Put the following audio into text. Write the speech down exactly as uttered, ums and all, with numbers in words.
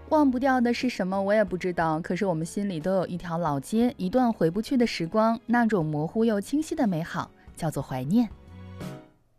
忘不掉的是什么我也不知道，可是我们心里都有一条老街，一段回不去的时光，那种模糊又清晰的美好，叫做怀念。